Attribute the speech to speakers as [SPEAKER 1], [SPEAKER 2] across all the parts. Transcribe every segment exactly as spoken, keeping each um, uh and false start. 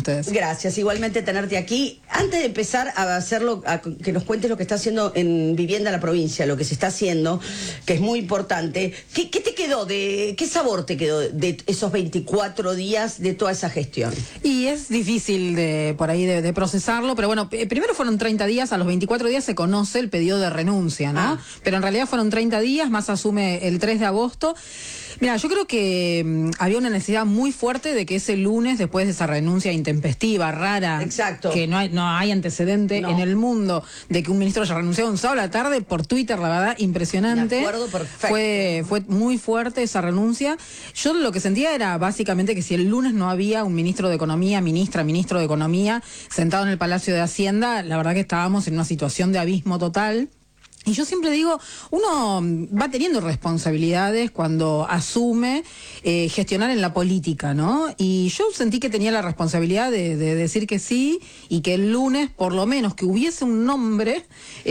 [SPEAKER 1] ustedes.
[SPEAKER 2] Gracias, igualmente tenerte aquí. Antes de empezar a hacerlo, a que nos cuentes lo que está haciendo en Vivienda la Provincia, lo que se está haciendo, que es muy importante. ¿Qué, qué te quedó de, qué sabor te quedó de esos veinticuatro días de toda esa gestión?
[SPEAKER 1] Y es difícil de por ahí de, de procesarlo, pero bueno, eh, primero fueron treinta días, a los veinticuatro días se conoce el pedido de renuncia, ¿no? Ah. Pero en realidad fueron treinta días, más asume el tres de agosto. Mira, yo creo que mmm, había una necesidad muy fuerte de que ese lunes, después de esa renuncia intempestiva, rara,
[SPEAKER 2] exacto,
[SPEAKER 1] que no hay, no hay antecedente no. en el mundo de que un ministro haya renunciado un sábado a la tarde por Twitter, la verdad, impresionante.
[SPEAKER 2] De acuerdo, perfecto.
[SPEAKER 1] Fue, fue muy fuerte esa renuncia. Yo lo que sentía era básicamente que si el lunes no había un ministro de Economía, ministra, ministro de Economía, sentado en el Palacio de Hacienda, la verdad que estábamos en una situación de abismo total. Y yo siempre digo, uno va teniendo responsabilidades cuando asume eh, gestionar en la política, ¿no? Y yo sentí que tenía la responsabilidad de, de decir que sí y que el lunes, por lo menos, que hubiese un nombre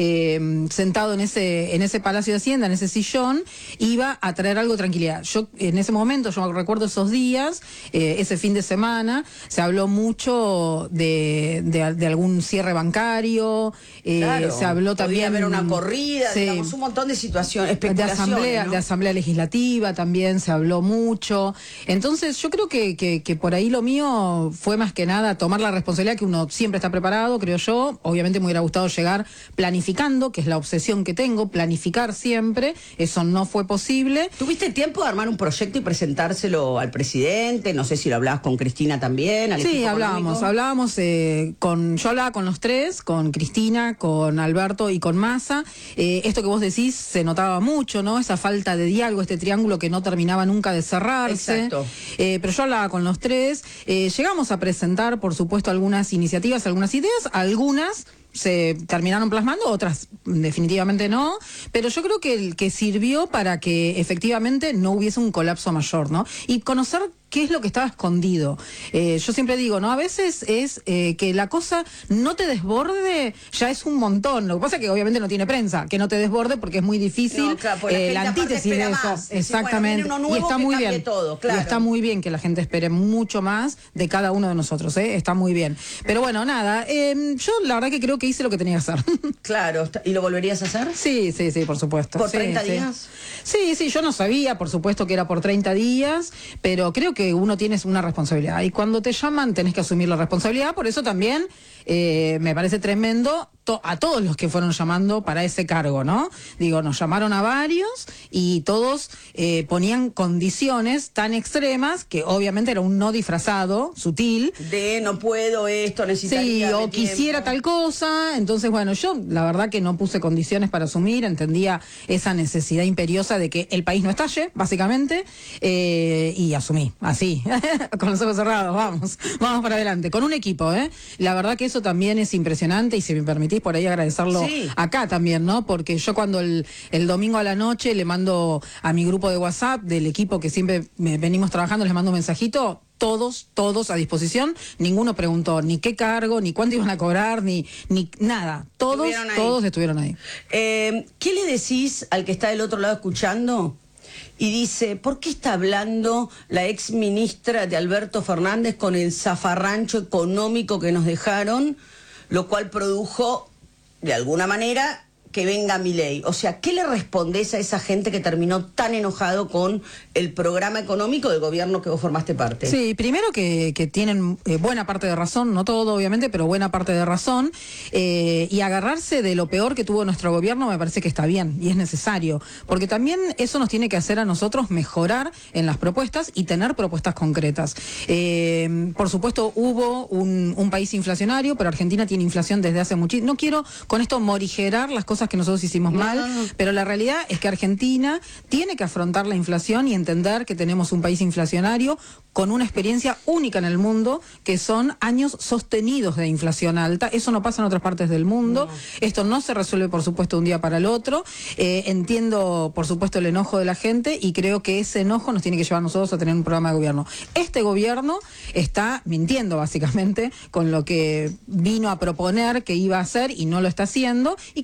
[SPEAKER 1] eh, sentado en ese, en ese Palacio de Hacienda, en ese sillón, iba a traer algo de tranquilidad. Yo, en ese momento, yo recuerdo esos días, eh, ese fin de semana, se habló mucho de, de, de algún cierre bancario, eh,
[SPEAKER 2] claro,
[SPEAKER 1] se habló también...
[SPEAKER 2] Podía haber una corrida. Sí. Digamos, un montón de situaciones, especulaciones,
[SPEAKER 1] de asamblea,
[SPEAKER 2] ¿no?
[SPEAKER 1] de asamblea legislativa también se habló mucho. Entonces yo creo que, que, que por ahí lo mío fue más que nada tomar la responsabilidad, que uno siempre está preparado, creo yo. Obviamente me hubiera gustado llegar planificando, que es la obsesión que tengo, planificar siempre. Eso no fue posible.
[SPEAKER 2] ¿Tuviste tiempo de armar un proyecto y presentárselo al presidente? No sé si lo hablabas con Cristina también. Al
[SPEAKER 1] sí, hablábamos, hablábamos eh, con, yo hablaba con los tres, con Cristina, con Alberto y con Massa. Eh, esto que vos decís se notaba mucho, ¿no? Esa falta de diálogo, este triángulo que no terminaba nunca de cerrarse.
[SPEAKER 2] Exacto.
[SPEAKER 1] Eh, pero yo hablaba con los tres. Eh, llegamos a presentar, por supuesto, algunas iniciativas, algunas ideas, algunas se terminaron plasmando, otras definitivamente no, pero yo creo que el que sirvió para que efectivamente no hubiese un colapso mayor, ¿no? Y conocer qué es lo que estaba escondido. Eh, yo siempre digo, ¿no? A veces es eh, que la cosa no te desborde, ya es un montón. Lo que pasa es que obviamente no tiene prensa, que no te desborde porque es muy difícil.
[SPEAKER 2] No, claro, la,
[SPEAKER 1] eh, la antítesis de eso.
[SPEAKER 2] Más.
[SPEAKER 1] Exactamente.
[SPEAKER 2] Bueno,
[SPEAKER 1] y está muy bien.
[SPEAKER 2] Todo, claro.
[SPEAKER 1] Y está muy bien que la gente espere mucho más de cada uno de nosotros, ¿eh? Está muy bien. Pero bueno, nada, eh, yo la verdad que creo que hice lo que tenía que hacer.
[SPEAKER 2] Claro, ¿y lo volverías a hacer?
[SPEAKER 1] Sí, sí, sí, por supuesto.
[SPEAKER 2] ¿Por
[SPEAKER 1] sí,
[SPEAKER 2] treinta
[SPEAKER 1] sí.
[SPEAKER 2] días?
[SPEAKER 1] Sí, sí, yo no sabía, por supuesto que era por treinta días, pero creo que uno tiene una responsabilidad y cuando te llaman tenés que asumir la responsabilidad. Por eso también eh, me parece tremendo to a todos los que fueron llamando para ese cargo, ¿no? Digo, nos llamaron a varios y todos eh, ponían condiciones tan extremas que obviamente era un no disfrazado, sutil.
[SPEAKER 2] De no puedo esto, necesitaría
[SPEAKER 1] Sí, o quisiera tal cosa. Entonces, bueno, yo la verdad que no puse condiciones para asumir, entendía esa necesidad imperiosa de que el país no estalle, básicamente, eh, y asumí, así, con los ojos cerrados, vamos, vamos para adelante, con un equipo, ¿eh? La verdad que eso también es impresionante y si me permitís por ahí agradecerlo sí. acá también, ¿no? Porque yo cuando el, el domingo a la noche le mando a mi grupo de WhatsApp del equipo que siempre me, venimos trabajando, les mando un mensajito, todos, todos a disposición, ninguno preguntó ni qué cargo, ni cuánto iban a cobrar, ni, ni nada, todos, estuvieron todos estuvieron ahí.
[SPEAKER 2] Eh, ¿Qué le decís al que está del otro lado escuchando? Y dice, ¿por qué está hablando la ex ministra de Alberto Fernández con el zafarrancho económico que nos dejaron, lo cual produjo, de alguna manera, que venga Milei? O sea, ¿qué le respondés a esa gente que terminó tan enojado con el programa económico del gobierno que vos formaste parte?
[SPEAKER 1] Sí, primero que, que tienen eh, buena parte de razón, no todo obviamente, pero buena parte de razón, eh, y agarrarse de lo peor que tuvo nuestro gobierno me parece que está bien y es necesario, porque también eso nos tiene que hacer a nosotros mejorar en las propuestas y tener propuestas concretas. Eh, por supuesto hubo un, un país inflacionario, pero Argentina tiene inflación desde hace muchísimo. No quiero con esto morigerar las cosas que nosotros hicimos mal, no, no, no. pero la realidad es que Argentina tiene que afrontar la inflación y entender que tenemos un país inflacionario con una experiencia única en el mundo, que son años sostenidos de inflación alta. Eso no pasa en otras partes del mundo. No. Esto no se resuelve, por supuesto, de un día para el otro. Eh, entiendo, por supuesto, el enojo de la gente y creo que ese enojo nos tiene que llevar a nosotros a tener un programa de gobierno. Este gobierno está mintiendo, básicamente, con lo que vino a proponer que iba a hacer y no lo está haciendo, y con muchas otras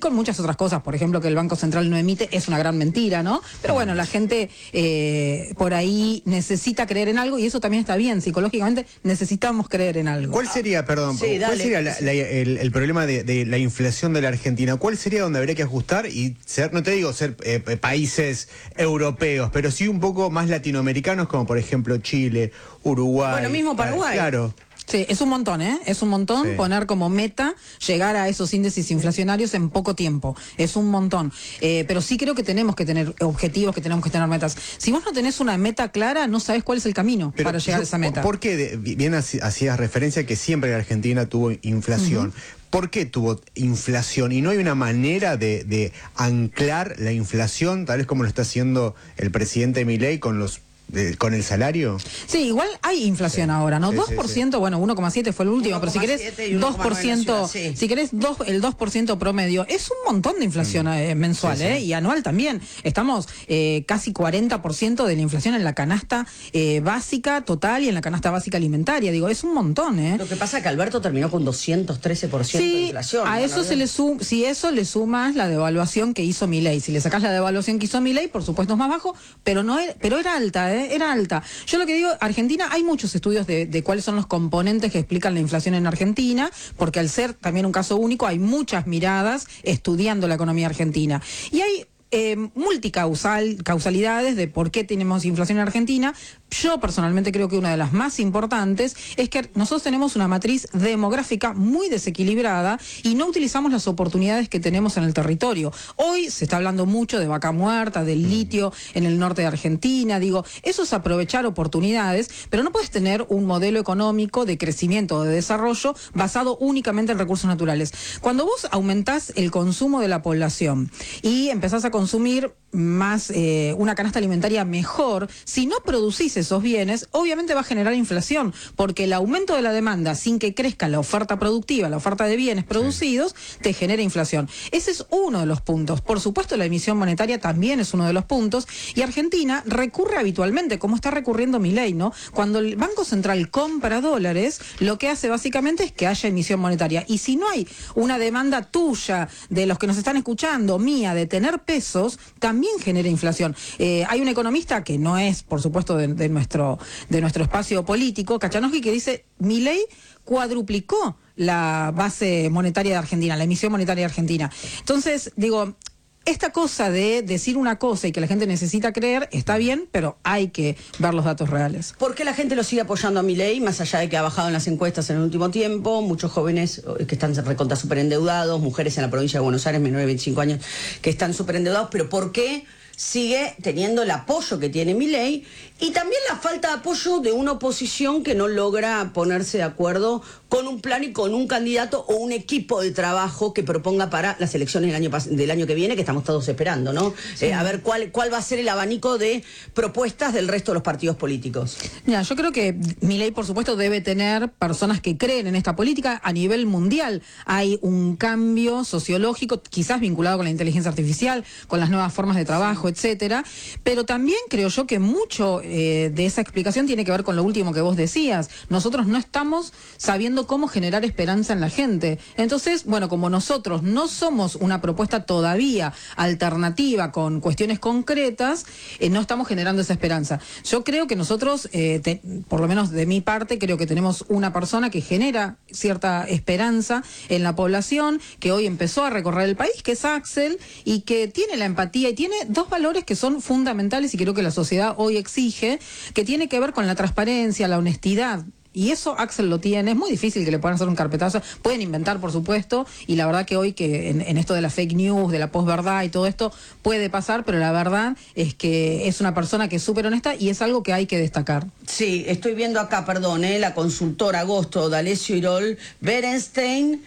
[SPEAKER 1] otras cosas, por ejemplo, que el Banco Central no emite, es una gran mentira, ¿no? Pero bueno, la gente eh, por ahí necesita creer en algo y eso también está bien, psicológicamente necesitamos creer en algo.
[SPEAKER 3] ¿Cuál sería, perdón,
[SPEAKER 2] Sí,
[SPEAKER 3] cuál
[SPEAKER 2] dale.
[SPEAKER 3] sería la- la- el, el problema de, de la inflación de la Argentina? ¿Cuál sería donde habría que ajustar y ser, no te digo ser eh, países europeos, pero sí un poco más latinoamericanos, como por ejemplo Chile, Uruguay?
[SPEAKER 2] Bueno, mismo Paraguay.
[SPEAKER 3] Claro.
[SPEAKER 1] Sí, es un montón, ¿eh? Es un montón
[SPEAKER 3] Sí.
[SPEAKER 1] poner como meta llegar a esos índices inflacionarios en poco tiempo. Es un montón. Eh, pero sí creo que tenemos que tener objetivos, que tenemos que tener metas. Si vos no tenés una meta clara, no sabés cuál es el camino
[SPEAKER 3] Pero
[SPEAKER 1] para llegar
[SPEAKER 3] yo-
[SPEAKER 1] a esa meta.
[SPEAKER 3] ¿Por qué de- bien haci- hacías referencia que siempre la Argentina tuvo inflación? ¿Por qué tuvo inflación? ¿Y no hay una manera de, de anclar la inflación, tal vez como lo está haciendo el presidente Milei con los de- con el salario?
[SPEAKER 1] Sí, igual hay inflación ahora, ¿no?
[SPEAKER 3] Sí, sí,
[SPEAKER 1] dos por ciento, bueno, uno coma siete fue el último, pero si querés
[SPEAKER 2] uno coma siete y uno
[SPEAKER 1] dos
[SPEAKER 2] coma
[SPEAKER 1] por
[SPEAKER 2] nueve en la
[SPEAKER 1] ciento,
[SPEAKER 2] ciudad, sí.
[SPEAKER 1] si querés dos, el dos por ciento promedio, es un montón de inflación eh, mensual,
[SPEAKER 3] Sí, sí.
[SPEAKER 1] ¿eh? Y anual también. Estamos eh, casi cuarenta por ciento de la inflación en la canasta eh, básica total y en la canasta básica alimentaria. Digo, es un montón, ¿eh?
[SPEAKER 2] Lo que pasa es que Alberto terminó con doscientos trece por ciento de
[SPEAKER 1] Sí,
[SPEAKER 2] inflación.
[SPEAKER 1] a
[SPEAKER 2] ¿no?
[SPEAKER 1] eso se le sum, si eso le sumas la devaluación que hizo Milei, si le sacás la devaluación que hizo Milei, por supuesto es más bajo, pero no era, pero era alta, ¿eh? Era alta. Yo lo que digo, Argentina, hay muchos estudios de, de cuáles son los componentes que explican la inflación en Argentina, porque al ser también un caso único, hay muchas miradas estudiando la economía argentina. Y hay eh, multicausal, causalidades de por qué tenemos inflación en Argentina. Yo personalmente creo que una de las más importantes es que nosotros tenemos una matriz demográfica muy desequilibrada y no utilizamos las oportunidades que tenemos en el territorio. Hoy se está hablando mucho de vaca muerta, del litio en el norte de Argentina. Digo, eso es aprovechar oportunidades, pero no puedes tener un modelo económico de crecimiento o de desarrollo basado únicamente en recursos naturales. Cuando vos aumentás el consumo de la población y empezás a consumir más eh, una canasta alimentaria mejor, si no producís esos bienes, obviamente va a generar inflación, porque el aumento de la demanda sin que crezca la oferta productiva, la oferta de bienes producidos, te genera inflación. Ese es uno de los puntos. Por supuesto, la emisión monetaria también es uno de los puntos, y Argentina recurre habitualmente, como está recurriendo Milei, ¿no? Cuando el Banco Central compra dólares, lo que hace básicamente es que haya emisión monetaria. Y si no hay una demanda tuya, de los que nos están escuchando, mía, de tener pesos, también genera inflación. Eh, hay un economista que no es, por supuesto, de, de nuestro de nuestro espacio político, Kachanowski, que dice, Milei cuadruplicó la base monetaria de Argentina, la emisión monetaria de Argentina. Entonces, digo, esta cosa de decir una cosa y que la gente necesita creer está bien, pero hay que ver los datos reales.
[SPEAKER 2] ¿Por qué la gente lo sigue apoyando a Milei, más allá de que ha bajado en las encuestas en el último tiempo? Muchos jóvenes que están recontra súper endeudados, mujeres en la provincia de Buenos Aires, menores de veinticinco años, que están súper endeudados, pero ¿por qué sigue teniendo el apoyo que tiene Milei? Y también la falta de apoyo de una oposición que no logra ponerse de acuerdo con un plan y con un candidato o un equipo de trabajo que proponga para las elecciones del año, pas- del año que viene, que estamos todos esperando, ¿no?
[SPEAKER 1] Sí.
[SPEAKER 2] Eh, a ver cuál, cuál va a ser el abanico de propuestas del resto de los partidos políticos.
[SPEAKER 1] Mira, yo creo que Milei, por supuesto, debe tener personas que creen en esta política a nivel mundial. Hay un cambio sociológico, quizás vinculado con la inteligencia artificial, con las nuevas formas de trabajo, etcétera. Pero también creo yo que mucho eh, de esa explicación tiene que ver con lo último que vos decías. Nosotros no estamos sabiendo cómo generar esperanza en la gente. Entonces, bueno, como nosotros no somos una propuesta todavía alternativa con cuestiones concretas, eh, no estamos generando esa esperanza. Yo creo que nosotros, eh, te- por lo menos de mi parte, creo que tenemos una persona que genera cierta esperanza en la población, que hoy empezó a recorrer el país, que es Axel, y que tiene la empatía y tiene dos valores que son fundamentales y creo que la sociedad hoy exige, que tiene que ver con la transparencia, la honestidad. Y eso Axel lo tiene, es muy difícil que le puedan hacer un carpetazo, pueden inventar por supuesto, y la verdad que hoy que en, en esto de la fake news, de la posverdad y todo esto puede pasar, pero la verdad es que es una persona que es súper honesta y es algo que hay que destacar.
[SPEAKER 2] Sí, estoy viendo acá, perdón, eh, la consultora Agosto, D'Alessio Irol, Berenstein,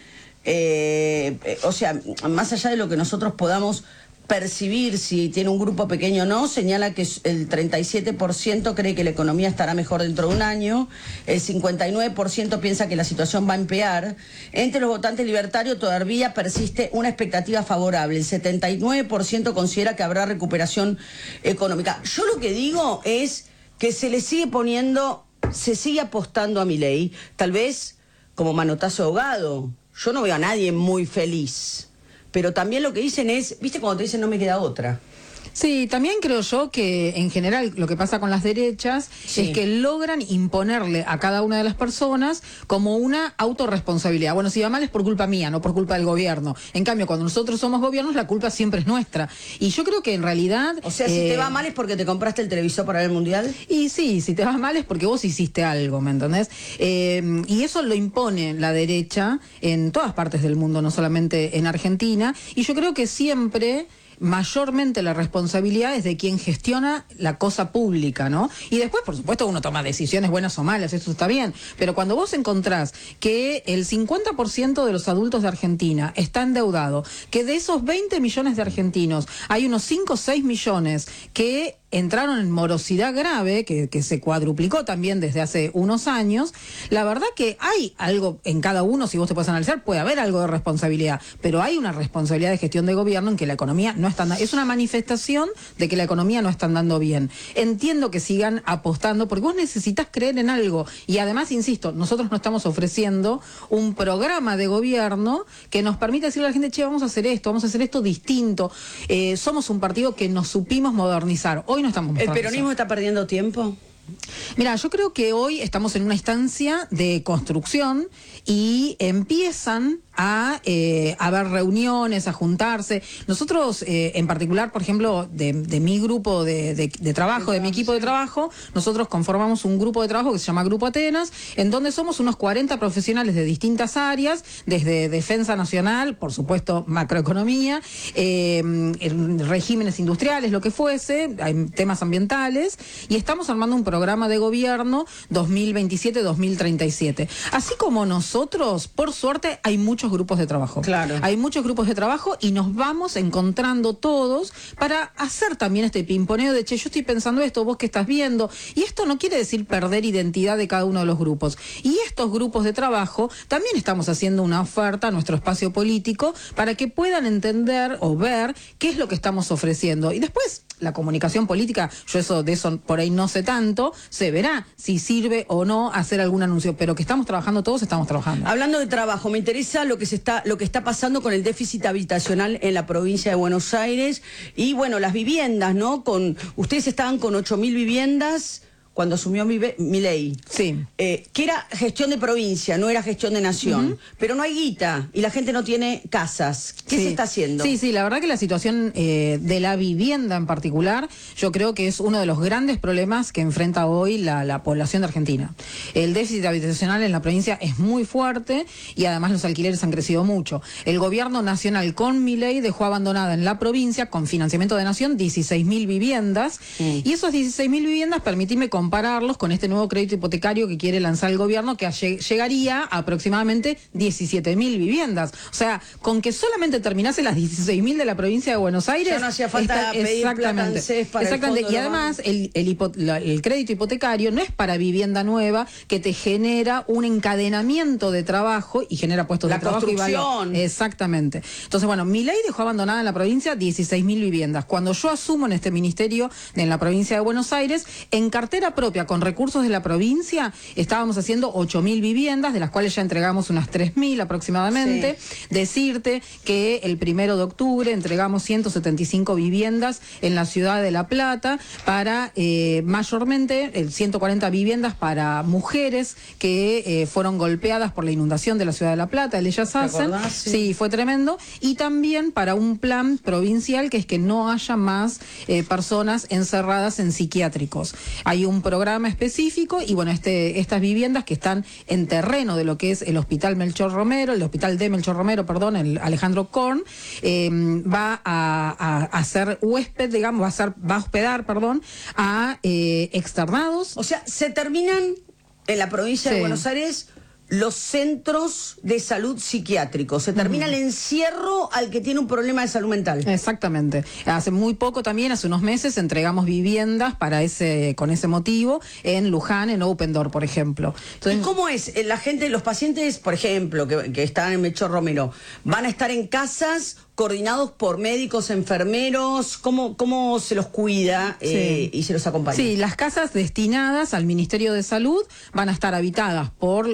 [SPEAKER 2] eh, eh, o sea, más allá de lo que nosotros podamos percibir si tiene un grupo pequeño o no, señala que el treinta y siete por ciento cree que la economía estará mejor dentro de un año, el cincuenta y nueve por ciento piensa que la situación va a empeorar. Entre los votantes libertarios todavía persiste una expectativa favorable, el setenta y nueve por ciento considera que habrá recuperación económica. Yo lo que digo es que se le sigue poniendo, se sigue apostando a Milei, tal vez como manotazo ahogado. Yo no veo a nadie muy feliz. pero también lo que dicen es, viste cuando te dicen no me queda otra.
[SPEAKER 1] Sí, también creo yo que en general lo que pasa con las derechas
[SPEAKER 2] sí.
[SPEAKER 1] es que logran imponerle a cada una de las personas como una autorresponsabilidad. Bueno, si va mal es por culpa mía, no por culpa del gobierno. En cambio, cuando nosotros somos gobiernos, la culpa siempre es nuestra. Y yo creo que en realidad...
[SPEAKER 2] O sea, si eh, te va mal es porque te compraste el televisor para ver el Mundial.
[SPEAKER 1] Y sí, si te va mal es porque vos hiciste algo, ¿me entendés? Eh, y eso lo impone la derecha en todas partes del mundo, no solamente en Argentina. Y yo creo que siempre... mayormente la responsabilidad es de quien gestiona la cosa pública, ¿no? Y después, por supuesto, uno toma decisiones buenas o malas, eso está bien, pero cuando vos encontrás que el cincuenta por ciento de los adultos de Argentina está endeudado, que de esos veinte millones de argentinos hay unos cinco o seis millones que entraron en morosidad grave, que, que se cuadruplicó también desde hace unos años, la verdad que hay algo en cada uno, si vos te puedes analizar, puede haber algo de responsabilidad, pero hay una responsabilidad de gestión de gobierno en que la economía no está andando, es una manifestación de que la economía no está andando bien. Entiendo que sigan apostando, porque vos necesitas creer en algo, y además, insisto, nosotros no estamos ofreciendo un programa de gobierno que nos permita decirle a la gente, che, vamos a hacer esto, vamos a hacer esto distinto, eh, somos un partido que nos supimos modernizar. Hoy no estamos
[SPEAKER 2] ¿El peronismo está perdiendo tiempo?
[SPEAKER 1] Mira, yo creo que hoy estamos en una instancia de construcción y empiezan a eh, haber reuniones, a juntarse. Nosotros, eh, en particular, por ejemplo, de, de mi grupo de, de, de trabajo, de mi equipo de trabajo, nosotros conformamos un grupo de trabajo que se llama Grupo Atenas, en donde somos unos cuarenta profesionales de distintas áreas, desde defensa nacional, por supuesto, macroeconomía, eh, regímenes industriales, lo que fuese, hay temas ambientales, y estamos armando un programa de gobierno dos mil veintisiete a dos mil treinta y siete. Así como nosotros, por suerte, hay muchos grupos de trabajo.
[SPEAKER 2] Claro.
[SPEAKER 1] Hay muchos grupos de trabajo y nos vamos encontrando todos para hacer también este pimponeo de, che, yo estoy pensando esto, vos qué estás viendo. Y esto no quiere decir perder identidad de cada uno de los grupos. Y estos grupos de trabajo también estamos haciendo una oferta a nuestro espacio político para que puedan entender o ver qué es lo que estamos ofreciendo. Y después, la comunicación política, yo eso de eso por ahí no sé tanto, se verá si sirve o no hacer algún anuncio, pero que estamos trabajando todos, estamos trabajando.
[SPEAKER 2] Hablando de trabajo, me interesa lo que se está, lo que está pasando con el déficit habitacional en la provincia de Buenos Aires y bueno, las viviendas, ¿no? Con ustedes estaban con ocho mil viviendas cuando asumió Milei.
[SPEAKER 1] Sí.
[SPEAKER 2] Eh, que era gestión de provincia, no era gestión de nación. Uh-huh. Pero no hay guita y la gente no tiene casas. ¿Qué
[SPEAKER 1] sí.
[SPEAKER 2] se está haciendo?
[SPEAKER 1] Sí, sí, la verdad que la situación eh, de la vivienda en particular, yo creo que es uno de los grandes problemas que enfrenta hoy la, la población de Argentina. El déficit habitacional en la provincia es muy fuerte y además los alquileres han crecido mucho. El gobierno nacional con Milei dejó abandonada en la provincia, con financiamiento de nación, dieciséis mil viviendas. Mm. Y esos dieciséis mil viviendas, permitime compararlos con este nuevo crédito hipotecario que quiere lanzar el gobierno, que llegaría a aproximadamente diecisiete mil viviendas. O sea, con que solamente terminase las dieciséis mil de la provincia de Buenos Aires...
[SPEAKER 2] Ya no hacía falta
[SPEAKER 1] está,
[SPEAKER 2] pedir
[SPEAKER 1] exactamente,
[SPEAKER 2] plata en para
[SPEAKER 1] exactamente.
[SPEAKER 2] El
[SPEAKER 1] y además, el, el, hipo, la, el crédito hipotecario no es para vivienda nueva, que te genera un encadenamiento de trabajo y genera puestos
[SPEAKER 2] la
[SPEAKER 1] de trabajo.
[SPEAKER 2] construcción.
[SPEAKER 1] Y exactamente. Entonces, bueno, Milei dejó abandonada en la provincia dieciséis mil viviendas. Cuando yo asumo en este ministerio en la provincia de Buenos Aires, en cartera propia, con recursos de la provincia, estábamos haciendo ocho mil viviendas, de las cuales ya entregamos unas tres mil aproximadamente. Sí. Decirte que el primero de octubre entregamos ciento setenta y cinco viviendas en la ciudad de La Plata para eh, mayormente el ciento cuarenta viviendas para mujeres que eh, fueron golpeadas por la inundación de la ciudad de La Plata, el Ellas Hacen. Sí. sí, fue tremendo. Y también para un plan provincial que es que no haya más eh, personas encerradas en psiquiátricos. Hay un programa específico y bueno, este, estas viviendas que están en terreno de lo que es el Hospital Melchor Romero, el Hospital de Melchor Romero, perdón, el Alejandro Korn, eh, va a, a, a ser huésped, digamos, va a, ser, va a hospedar, perdón, a eh, externados.
[SPEAKER 2] O sea, se terminan en la provincia sí. de Buenos Aires los centros de salud psiquiátricos. Se termina uh-huh. el encierro al que tiene un problema de salud mental.
[SPEAKER 1] Exactamente. Hace muy poco también, hace unos meses, entregamos viviendas para ese, con ese motivo en Luján, en Open Door, por ejemplo.
[SPEAKER 2] Entonces, ¿y cómo es? La gente, los pacientes, por ejemplo, que, que están en Melchor Romero, van a estar en casas coordinados por médicos, enfermeros, ¿cómo, cómo se los cuida eh, sí. y se los acompaña?
[SPEAKER 1] Sí, las casas destinadas al Ministerio de Salud van a estar habitadas por eh, los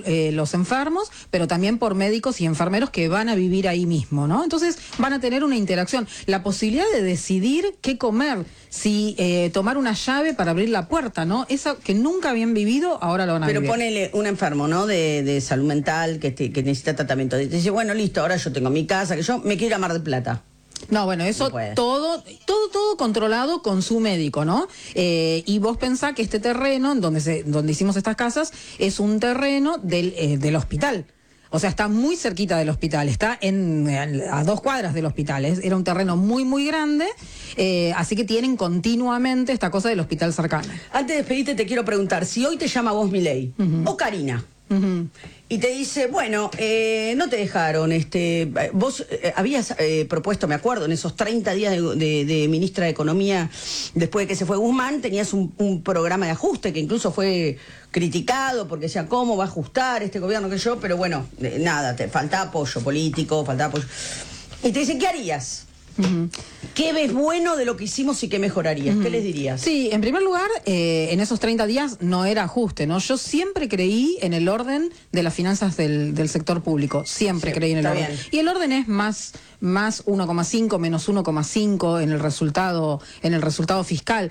[SPEAKER 1] los enfermos, pero también por médicos y enfermeros que van a vivir ahí mismo, ¿no? Entonces van a tener una interacción. La posibilidad de decidir qué comer, si eh, tomar una llave para abrir la puerta, ¿no? Esa que nunca habían vivido, ahora lo van a
[SPEAKER 2] Pero
[SPEAKER 1] vivir.
[SPEAKER 2] Pero ponele un enfermo, ¿no? De, de salud mental, que, te, que necesita tratamiento. Te dice, bueno, listo, ahora yo tengo mi casa, que yo me quiero ir a Mar del Plata.
[SPEAKER 1] No, bueno, eso
[SPEAKER 2] no
[SPEAKER 1] todo, todo, todo controlado con su médico, ¿no? Eh, y vos pensás que este terreno, en donde, se, donde hicimos estas casas, es un terreno del, eh, del hospital. O sea, está muy cerquita del hospital, está en, a dos cuadras del hospital. Es, era un terreno muy, muy grande, eh, así que tienen continuamente esta cosa del hospital cercano.
[SPEAKER 2] Antes de despedirte, te quiero preguntar, si hoy te llama vos Milei, uh-huh. o Karina, uh-huh. y te dice, bueno, eh, no te dejaron, este, vos eh, habías eh, propuesto, me acuerdo, en esos treinta días de, de, de ministra de Economía, después de que se fue Guzmán, tenías un, un programa de ajuste que incluso fue criticado porque decía, ¿cómo va a ajustar este gobierno que yo? Pero bueno, eh, nada, te falta apoyo político, falta apoyo. Y te dice, ¿qué harías? Uh-huh. ¿Qué ves bueno de lo que hicimos y qué mejorarías? Uh-huh. ¿Qué les dirías?
[SPEAKER 1] Sí, en primer lugar, eh, en esos treinta días no era ajuste, ¿no? Yo siempre creí en el orden de las finanzas del, del sector público, siempre sí, creí en el orden. Bien. Y el orden es más, más uno coma cinco, menos uno coma cinco en el resultado, en el resultado fiscal.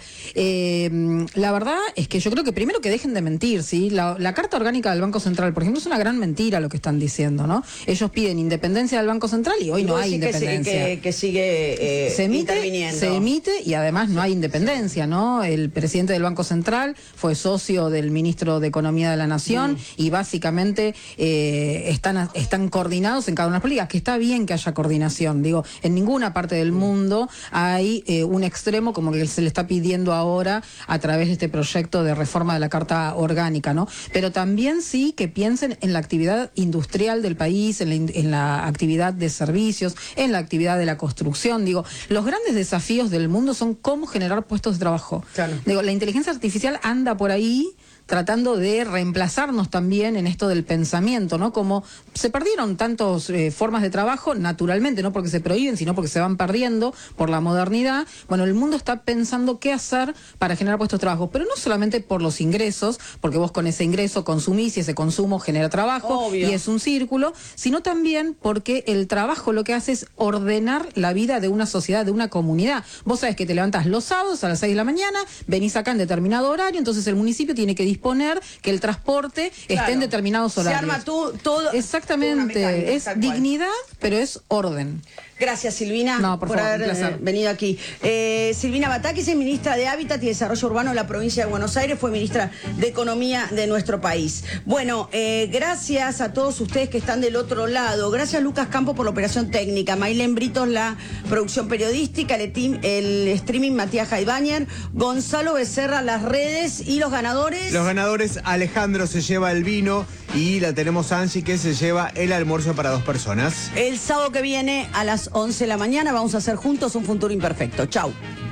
[SPEAKER 1] Eh, la verdad es que yo creo que primero que dejen de mentir, ¿sí? La, la Carta Orgánica del Banco Central, por ejemplo, es una gran mentira lo que están diciendo, ¿no? Ellos piden independencia del Banco Central y hoy no hay independencia.
[SPEAKER 2] Que, que, que sigue Eh,
[SPEAKER 1] se emite, se emite y además no hay independencia, ¿no? El presidente del Banco Central fue socio del ministro de Economía de la Nación mm. y básicamente eh, están, están coordinados en cada una de las políticas, que está bien que haya coordinación, digo, en ninguna parte del mundo hay eh, un extremo como que se le está pidiendo ahora a través de este proyecto de reforma de la Carta Orgánica, ¿no? Pero también sí que piensen en la actividad industrial del país, en la, en la actividad de servicios, en la actividad de la construcción. Digo, los grandes desafíos del mundo son cómo generar puestos de trabajo. Claro. Digo, la inteligencia artificial anda por ahí tratando de reemplazarnos también en esto del pensamiento, ¿no? Como se perdieron tantas eh, formas de trabajo, naturalmente, no porque se prohíben, sino porque se van perdiendo por la modernidad. Bueno, el mundo está pensando qué hacer para generar puestos de trabajo, pero no solamente por los ingresos, porque vos con ese ingreso consumís y ese consumo genera trabajo, obvio, y es un círculo, sino también porque el trabajo lo que hace es ordenar la vida de una sociedad, de una comunidad. Vos sabés que te levantás los sábados a las seis de la mañana, venís acá en determinado horario, entonces el municipio tiene que disponer que el transporte claro. esté en determinados horarios.
[SPEAKER 2] Se arma tú, todo.
[SPEAKER 1] Exactamente, mecánica, es dignidad, pero es orden.
[SPEAKER 2] Gracias, Silvina,
[SPEAKER 1] no, por,
[SPEAKER 2] por
[SPEAKER 1] favor,
[SPEAKER 2] haber eh, venido aquí. Eh, Silvina Batakis es ministra de Hábitat y Desarrollo Urbano de la provincia de Buenos Aires, fue ministra de Economía de nuestro país. Bueno, eh, gracias a todos ustedes que están del otro lado. Gracias, Lucas Campos, por la operación técnica. Maylén Britos, la producción periodística, el, team, el streaming, Matías Jaibañer, Gonzalo Becerra, las redes y los ganadores.
[SPEAKER 3] Los ganadores, Alejandro se lleva el vino y la tenemos a Angie que se lleva el almuerzo para dos personas.
[SPEAKER 2] El sábado que viene a las once de la mañana vamos a hacer juntos un futuro imperfecto. Chau.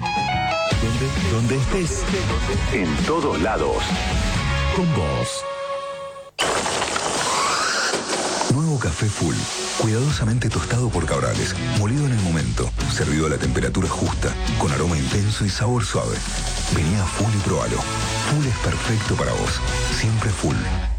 [SPEAKER 4] Donde, donde estés, en todos lados, con vos. Nuevo café Full, cuidadosamente tostado por Cabrales, molido en el momento, servido a la temperatura justa, con aroma intenso y sabor suave. Vení a Full y probalo. Full es perfecto para vos, siempre Full.